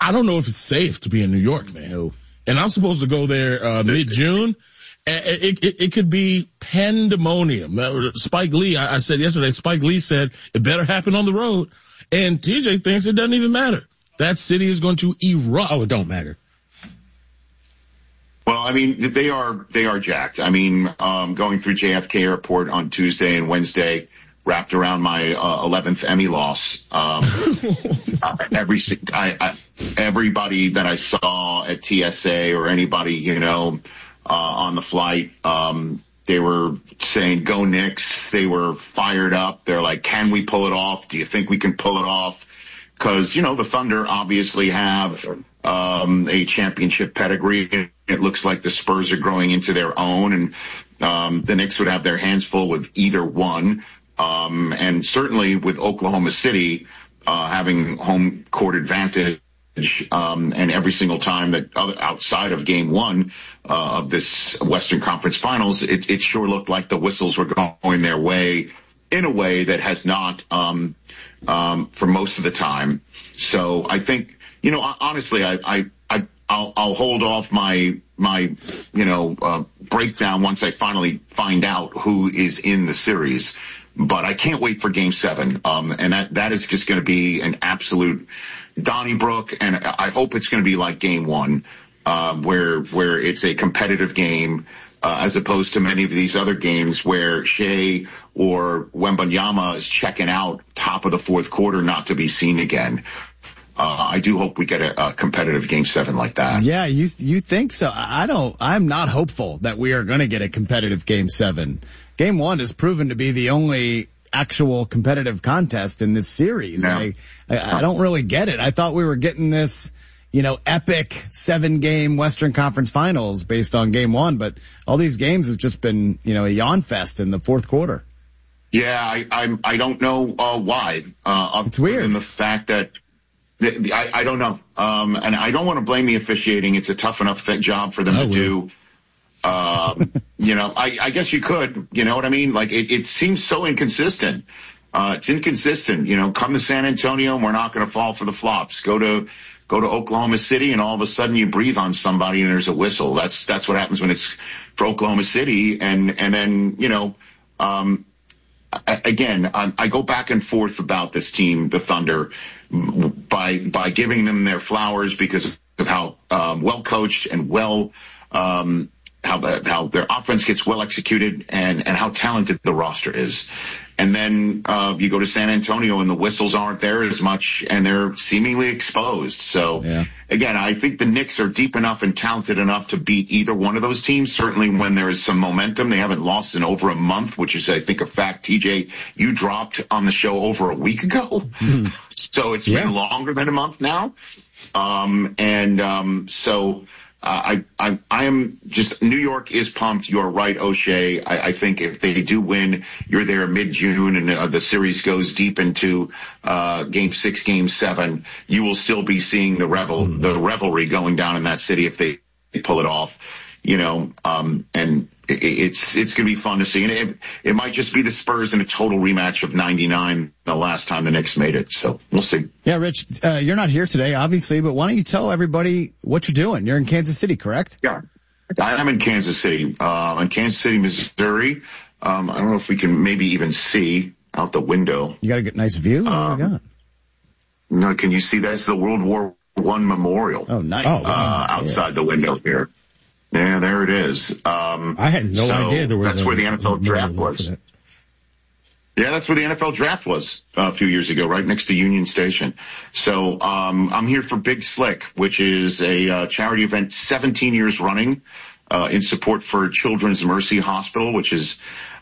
I don't know if it's safe to be in New York, man. No. And I'm supposed to go there mid-June. It could be pandemonium. Spike Lee, I said yesterday, Spike Lee said it better happen on the road. And TJ thinks it doesn't even matter. That city is going to erupt. Oh, it don't matter. Well, I mean, they are jacked. I mean, going through JFK Airport on Tuesday and Wednesday, wrapped around my 11th Emmy loss. Everybody that I saw at TSA or anybody, on the flight, they were saying, "Go Knicks." They were fired up. They're like, "Can we pull it off? Do you think we can pull it off?" Because, the Thunder obviously have a championship pedigree. It looks like the Spurs are growing into their own, and the Knicks would have their hands full with either one. And certainly with Oklahoma City having home court advantage, and every single time that outside of game one of this Western Conference Finals, it sure looked like the whistles were going their way in a way that has not for most of the time. So I think, honestly, I'll hold off my breakdown once I finally find out who is in the series. But I can't wait for Game 7. And that is just going to be an absolute Donnybrook. And I hope it's going to be like Game 1, where it's a competitive game, as opposed to many of these other games where Shea or Wembanyama is checking out top of the fourth quarter, not to be seen again. I do hope we get a competitive Game 7 like that. Yeah, you think so? I'm not hopeful that we are going to get a competitive Game 7. Game 1 has proven to be the only actual competitive contest in this series. Yeah. I don't really get it. I thought we were getting this, epic 7-game Western Conference Finals based on Game 1, but all these games have just been, a yawn fest in the fourth quarter. Yeah, I don't know why. It's weird. Than the fact that I don't know. And I don't want to blame the officiating. It's a tough enough job for them to do. I guess you could, you know what I mean? Like it seems so inconsistent. It's inconsistent, come to San Antonio and we're not going to fall for the flops. Go to Oklahoma City and all of a sudden you breathe on somebody and there's a whistle. That's what happens when it's for Oklahoma City. And then, again, I go back and forth about this team, the Thunder, by giving them their flowers because of how well coached and how their offense gets well executed and how talented the roster is. And then you go to San Antonio and the whistles aren't there as much and they're seemingly exposed. So again, I think the Knicks are deep enough and talented enough to beat either one of those teams. Certainly when there is some momentum. They haven't lost in over a month, which is, I think, a fact. TJ, you dropped on the show over a week ago. So it's been longer than a month now. So I am just, New York is pumped. You are right, O'Shea. I think if they do win, you're there mid-June and the series goes deep into Game 6, Game 7, you will still be seeing the revelry going down in that city if they pull it off, and it's going to be fun to see. And it might just be the Spurs in a total rematch of 99, the last time the Knicks made it. So we'll see. Yeah, Rich, you're not here today, obviously, but why don't you tell everybody what you're doing? You're in Kansas City, correct? Yeah, I'm in Kansas City, in Kansas City, Missouri. I don't know if we can maybe even see out the window. You got a nice view? What do you got? No, can you see that's the World War I Memorial? Oh, nice. Outside the window here. Yeah, there it is. I had no idea there was. That's where the NFL draft was. Yeah, that's where the NFL draft was a few years ago, right next to Union Station. So I'm here for Big Slick, which is a charity event 17 years running in support for Children's Mercy Hospital, which is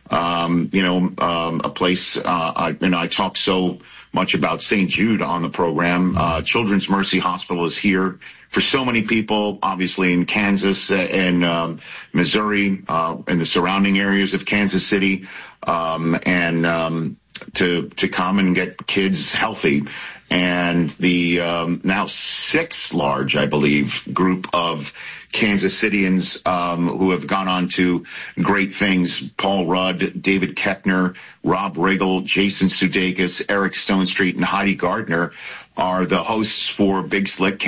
a place I talk so much about St. Jude on the program. Children's Mercy Hospital is here for so many people, obviously in Kansas and Missouri and the surrounding areas of Kansas City, and to come and get kids healthy. And the now 6 large, I believe, group of Kansas Cityans who have gone on to great things. Paul Rudd, David Koechner, Rob Riggle, Jason Sudeikis, Eric Stonestreet, and Heidi Gardner are the hosts for Big Slick